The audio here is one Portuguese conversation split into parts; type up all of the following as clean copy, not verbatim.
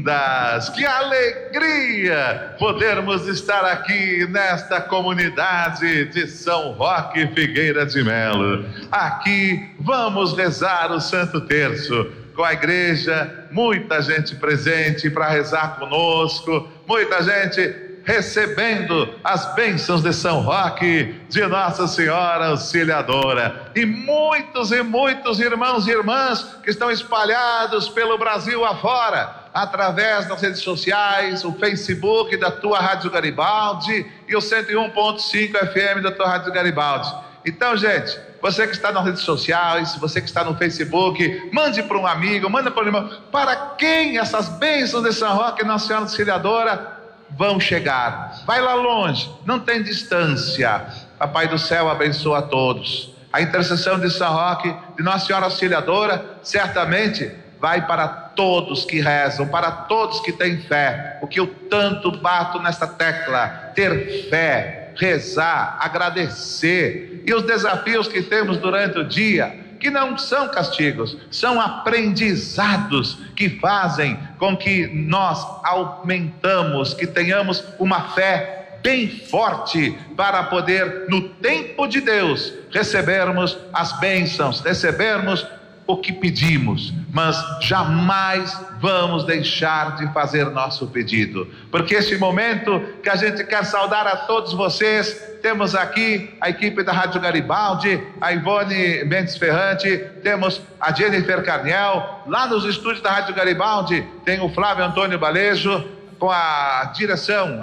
bem-vindas, que alegria podermos estar aqui nesta comunidade de São Roque Figueira de Melo. Aqui vamos rezar o Santo Terço com a igreja, muita gente presente para rezar conosco, muita gente recebendo as bênçãos de São Roque, de Nossa Senhora Auxiliadora, e muitos irmãos e irmãs que estão espalhados pelo Brasil afora, através das redes sociais, o Facebook da tua Rádio Garibaldi e o 101.5 FM da tua Rádio Garibaldi. Então, gente, você que está nas redes sociais, você que está no Facebook, mande para um amigo, manda para um irmão. Para quem essas bênçãos de São Roque e Nossa Senhora Auxiliadora vão chegar? Vai lá longe, não tem distância. Papai do céu abençoa a todos. A intercessão de São Roque, de Nossa Senhora Auxiliadora, certamente vai para todos que rezam, para todos que têm fé. O que eu tanto bato nesta tecla: ter fé, rezar, agradecer. E os desafios que temos durante o dia, que não são castigos, são aprendizados que fazem com que nós aumentamos, que tenhamos uma fé bem forte para poder, no tempo de Deus, recebermos as bênçãos, recebermos o que pedimos, mas jamais vamos deixar de fazer nosso pedido, porque esse momento que a gente quer saudar a todos vocês, temos aqui a equipe da Rádio Garibaldi, a Ivone Mendes Ferrante, temos a Jennifer Carniel, lá nos estúdios da Rádio Garibaldi tem o Flávio Antônio Balejo, com a direção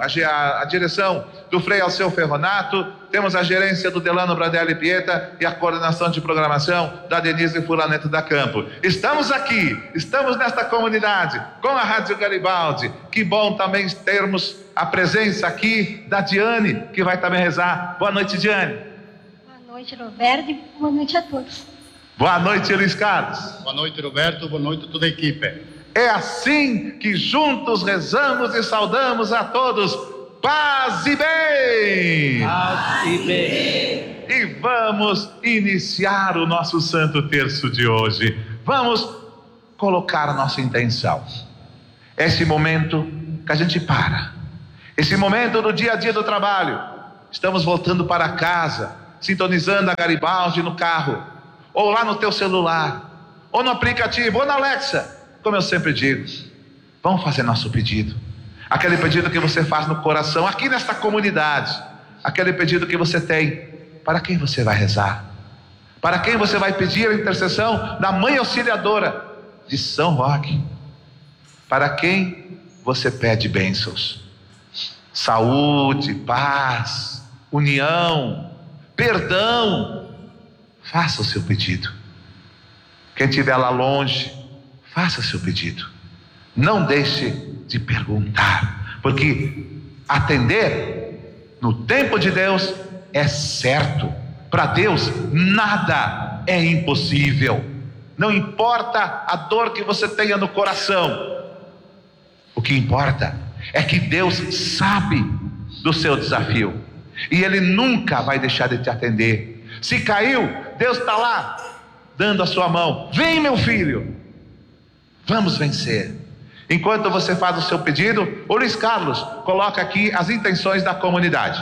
do Frei Alceu Ferronato, temos a gerência do Delano Bradelli Pieta e a coordenação de programação da Denise Fulaneto da Campo. Estamos aqui, estamos nesta comunidade com a Rádio Garibaldi. Que bom também termos a presença aqui da Diane, que vai também rezar. Boa noite, Diane. Boa noite, Roberto, e boa noite a todos. Boa noite, Luiz Carlos. Boa noite, Roberto, boa noite a toda a equipe. É assim que juntos rezamos e saudamos a todos. Paz e bem! Paz e bem! E vamos iniciar o nosso Santo Terço de hoje. Vamos colocar a nossa intenção. Esse momento que a gente para. Esse momento do dia a dia do trabalho. Estamos voltando para casa, sintonizando a Garibaldi no carro, ou lá no teu celular, ou no aplicativo, ou na Alexa. Como eu sempre digo, vamos fazer nosso pedido. Aquele pedido que você faz no coração, aqui nesta comunidade. Aquele pedido que você tem. Para quem você vai rezar? Para quem você vai pedir a intercessão da Mãe Auxiliadora de São Roque? Para quem você pede bênçãos? Saúde, paz, união, perdão. Faça o seu pedido. Quem estiver lá longe, faça seu pedido. Não deixe de perguntar, porque atender no tempo de Deus é certo. Para Deus nada é impossível. Não importa a dor que você tenha no coração. O que importa é que Deus sabe do seu desafio e Ele nunca vai deixar de te atender. Se caiu, Deus está lá dando a sua mão. Vem, meu filho, vamos vencer. Enquanto você faz o seu pedido, o Luiz Carlos coloca aqui as intenções da comunidade.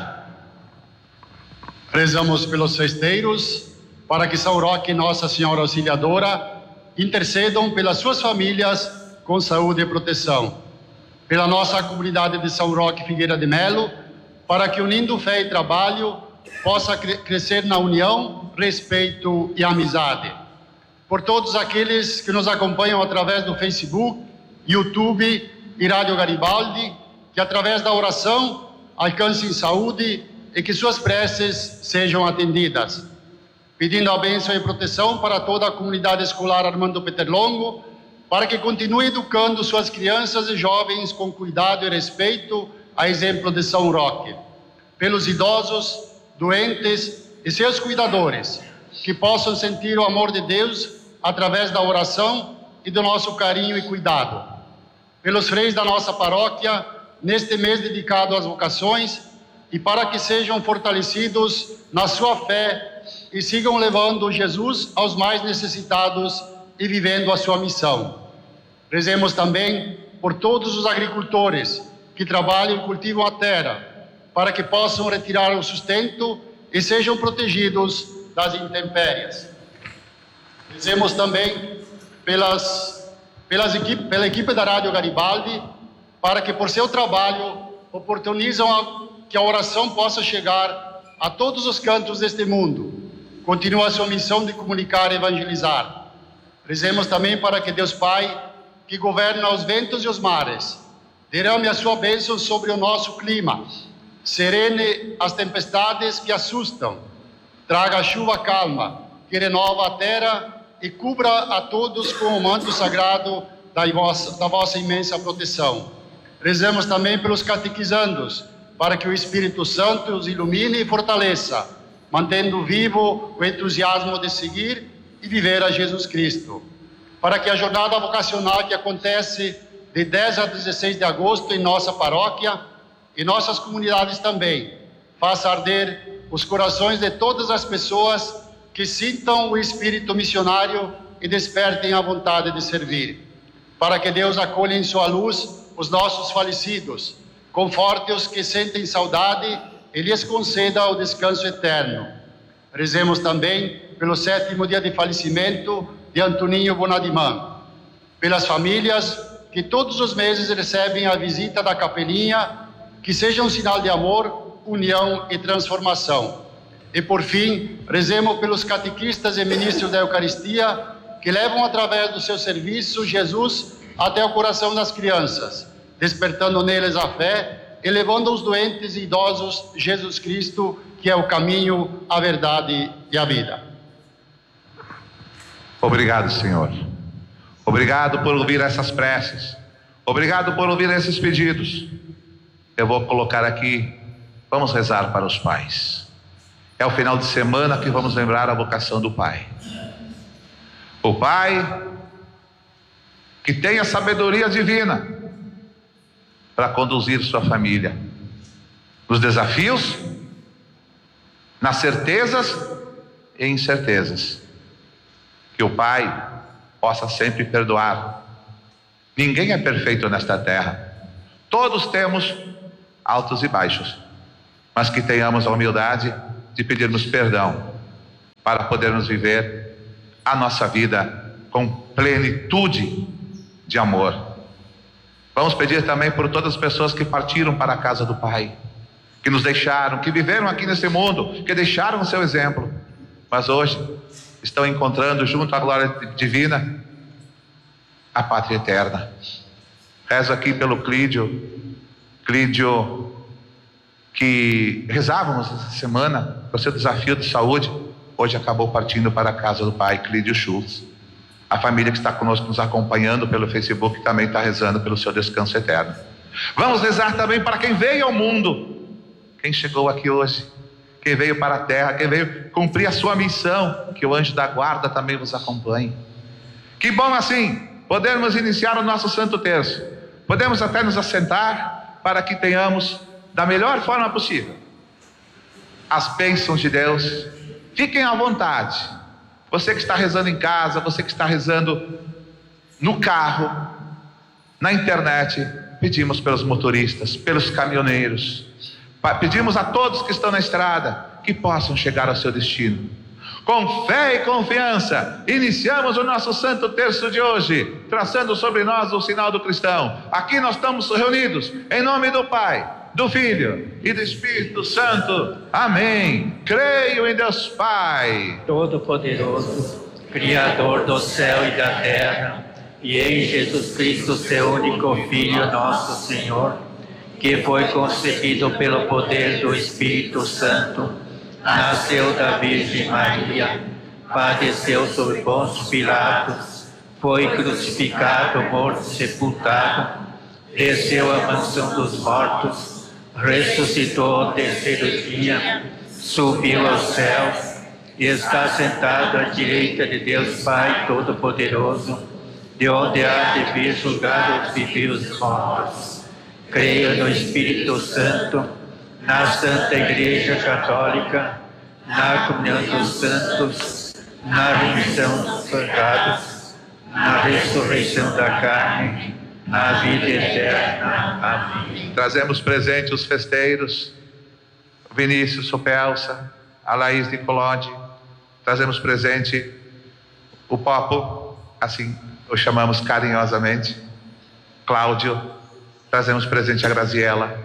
Rezamos pelos festeiros, para que São Roque e Nossa Senhora Auxiliadora intercedam pelas suas famílias com saúde e proteção. Pela nossa comunidade de São Roque Figueira de Melo, para que, unindo fé e trabalho, possa crescer na união, respeito e amizade. Por todos aqueles que nos acompanham através do Facebook, YouTube e Rádio Garibaldi, que através da oração alcancem saúde e que suas preces sejam atendidas. Pedindo a bênção e proteção para toda a comunidade escolar Armando Peterlongo, para que continue educando suas crianças e jovens com cuidado e respeito, a exemplo de São Roque. Pelos idosos, doentes e seus cuidadores, que possam sentir o amor de Deus através da oração e do nosso carinho e cuidado. Pelos freis da nossa paróquia, neste mês dedicado às vocações, e para que sejam fortalecidos na sua fé e sigam levando Jesus aos mais necessitados e vivendo a sua missão. Rezemos também por todos os agricultores que trabalham e cultivam a terra, para que possam retirar o sustento e sejam protegidos das intempéries. Rezemos também pela equipe da Rádio Garibaldi, para que por seu trabalho oportunizam que a oração possa chegar a todos os cantos deste mundo. Continua a sua missão de comunicar e evangelizar. Rezemos também para que Deus Pai, que governa os ventos e os mares, derrame a sua bênção sobre o nosso clima, serene as tempestades que assustam, traga a chuva calma, que renova a terra e cubra a todos com o manto sagrado da vossa imensa proteção. Rezemos também pelos catequizandos, para que o Espírito Santo os ilumine e fortaleça, mantendo vivo o entusiasmo de seguir e viver a Jesus Cristo. Para que a jornada vocacional que acontece de 10 a 16 de agosto em nossa paróquia e nossas comunidades também, faça arder os corações de todas as pessoas que sintam o espírito missionário e despertem a vontade de servir. Para que Deus acolha em sua luz os nossos falecidos, conforte os que sentem saudade e lhes conceda o descanso eterno. Rezemos também pelo 7º dia de falecimento de Antoninho Bonadimã, pelas famílias que todos os meses recebem a visita da capelinha, que seja um sinal de amor, união e transformação. E por fim, rezemos pelos catequistas e ministros da Eucaristia, que levam através do seu serviço Jesus até o coração das crianças, despertando neles a fé e levando os doentes e idosos Jesus Cristo, que é o caminho, a verdade e a vida. Obrigado, Senhor. Obrigado por ouvir essas preces. Obrigado por ouvir esses pedidos. Eu vou colocar aqui, vamos rezar para os pais. É o final de semana que vamos lembrar a vocação do pai. O pai que tem a sabedoria divina para conduzir sua família nos desafios, nas certezas e incertezas. Que o pai possa sempre perdoar. Ninguém é perfeito nesta terra. Todos temos altos e baixos, mas que tenhamos a humildade de pedirmos perdão para podermos viver a nossa vida com plenitude de amor. Vamos pedir também por todas as pessoas que partiram para a casa do Pai, que nos deixaram, que viveram aqui nesse mundo, que deixaram o seu exemplo, mas hoje estão encontrando junto à glória divina a pátria eterna. Rezo aqui pelo Clídio, que rezávamos essa semana com o seu desafio de saúde, hoje acabou partindo para a casa do pai, Clídio Schultz. A família que está conosco nos acompanhando pelo Facebook também está rezando pelo seu descanso eterno. Vamos rezar também para quem veio ao mundo, quem chegou aqui hoje, quem veio para a terra, quem veio cumprir a sua missão, que o anjo da guarda também vos acompanhe. Que bom assim podermos iniciar o nosso Santo Terço. Podemos até nos assentar para que tenhamos da melhor forma possível as bênçãos de Deus. Fiquem à vontade. Você que está rezando em casa, você que está rezando no carro, na internet, pedimos pelos motoristas, pelos caminhoneiros, pedimos a todos que estão na estrada que possam chegar ao seu destino. Com fé e confiança, iniciamos o nosso Santo Terço de hoje, traçando sobre nós o sinal do cristão. Aqui nós estamos reunidos em nome do Pai, do Filho e do Espírito Santo. Amém. Creio em Deus Pai Todo-Poderoso, Criador do céu e da terra, e em Jesus Cristo, seu único Filho, nosso Senhor, que foi concebido pelo poder do Espírito Santo, nasceu da Virgem Maria, padeceu sob Pôncio Pilatos, foi crucificado, morto, sepultado, desceu à mansão dos mortos, ressuscitou ao terceiro dia, subiu aos céus e está sentado à direita de Deus Pai Todo-Poderoso, de onde há de vir julgar os vivos e os mortos. Creio no Espírito Santo, na Santa Igreja Católica, na comunhão dos santos, na remissão dos pecados, na ressurreição da carne, na vida eterna. Amém. Trazemos presente os festeiros, Vinícius Sopelsa, a Laís Nicolodi. Trazemos presente o Popo, assim o chamamos carinhosamente, Cláudio. Trazemos presente a Graziela,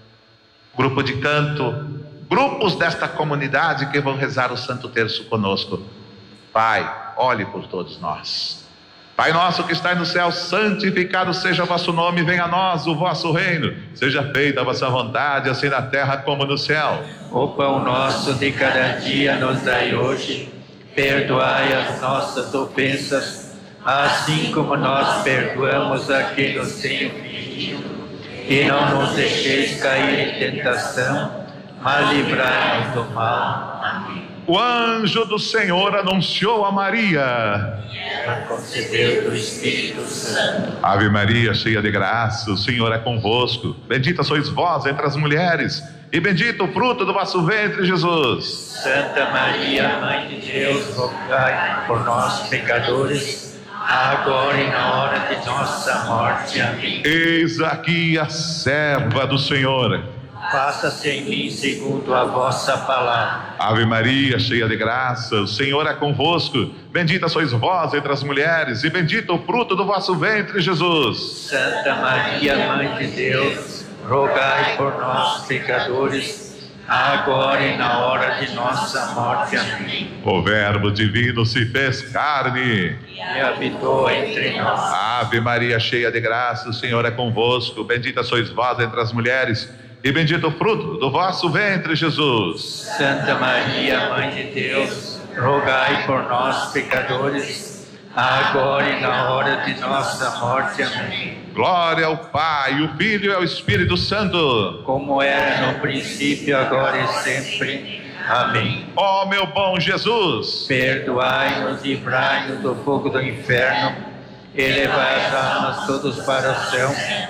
grupo de canto, grupos desta comunidade que vão rezar o Santo Terço conosco. Pai, olhe por todos nós. Pai nosso que estais no céu, santificado seja o vosso nome, venha a nós o vosso reino, seja feita a vossa vontade, assim na terra como no céu. O pão nosso de cada dia nos dai hoje, perdoai as nossas ofensas, assim como nós perdoamos a quem nos tem ofendido, e não nos deixeis cair em tentação, mas livrai-nos do mal. Amém. O anjo do Senhor anunciou a Maria. Ela concebeu do Espírito Santo. Ave Maria, cheia de graça, o Senhor é convosco. Bendita sois vós entre as mulheres, e bendito o fruto do vosso ventre, Jesus. Santa Maria, Mãe de Deus, rogai por nós, pecadores, agora e na hora de nossa morte. Amém. Eis aqui a serva do Senhor. Faça-se em mim segundo a vossa palavra. Ave Maria, cheia de graça, o Senhor é convosco. Bendita sois vós entre as mulheres, e bendito o fruto do vosso ventre, Jesus. Santa Maria, Mãe de Deus, rogai por nós, pecadores, agora e na hora de nossa morte. Amém. O Verbo divino se fez carne E habitou entre nós. Ave Maria, cheia de graça, o Senhor é convosco. Bendita sois vós entre as mulheres, e bendito o fruto do vosso ventre, Jesus. Santa Maria, Mãe de Deus, rogai por nós, pecadores, agora e na hora de nossa morte. Amém. Glória ao Pai, o Filho e ao Espírito Santo. Como era no princípio, agora e sempre. Amém. Ó meu bom Jesus, Perdoai-nos, livrai-nos do fogo do inferno, e levai as almas todas para o céu,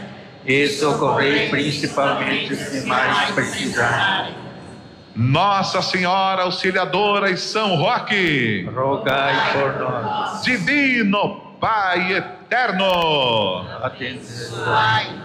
e socorrei principalmente os que mais precisarem. Nossa Senhora Auxiliadora e São Roque, Rogai por nós. Divino Pai Eterno, Atenção.